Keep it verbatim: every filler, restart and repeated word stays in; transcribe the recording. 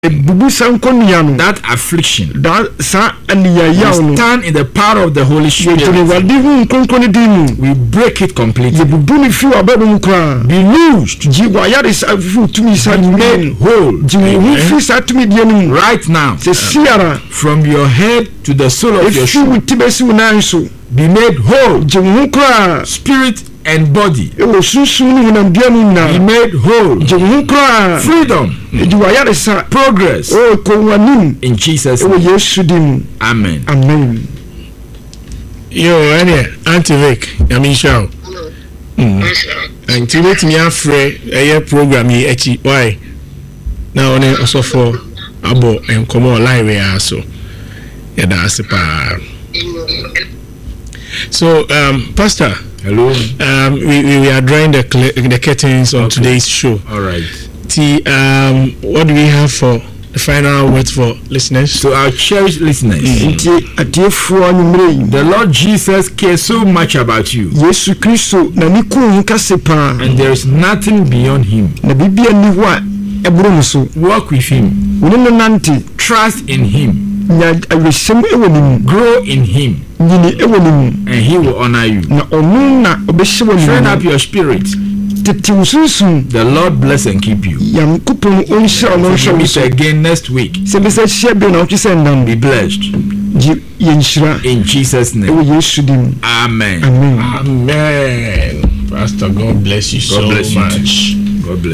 that affliction. That sa aniya We stand in the power of the Holy Spirit. We break it completely. Be loosed. Be made whole. Amen. Right now, from your head to the sole of your shoe, be made whole. Spirit and body. Be made whole. Freedom. Progress. In Jesus' name. Amen. Amen. Yo, any anti-vic, I mean, show. And to let me afraid a program here, why? Now, on also for Abo and come on live here, so yeah, that's a par. So, um, Pastor. Hello. Um, we, we are drawing the the curtains on okay. today's show. All right. T, um, what do we have for the final words for listeners? To our cherished listeners, mm-hmm. the Lord Jesus cares so much about you, and there is nothing beyond Him. Walk with Him. Trust in Him. Grow in Him, and He will honor you. Train up your spirit. The Lord bless and keep you. We meet again next week. Be blessed. In Jesus' name. Amen. Amen. Pastor, God bless you so God bless much. You God bless.